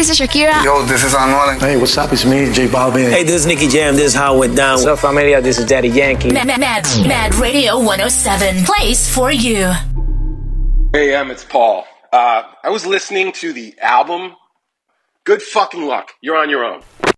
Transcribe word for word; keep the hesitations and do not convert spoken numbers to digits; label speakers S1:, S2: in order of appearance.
S1: this is Shakira.
S2: Yo, this is Anuel.
S3: Hey, what's up? It's me, J Balvin.
S4: Hey, this is Nicky Jam. This is how it went down.
S5: What's up, familia? This is Daddy Yankee.
S1: Mad, Mad, Mad, Mad Radio one oh seven plays for you.
S6: Hey, Em, it's Paul. Uh, I was listening to the album. Good fucking luck. You're on your own.